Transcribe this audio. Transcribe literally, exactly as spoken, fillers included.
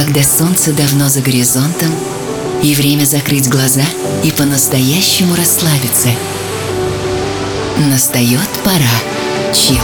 когда солнце давно за горизонтом, и время закрыть глаза и по-настоящему расслабиться. Настает пора чил.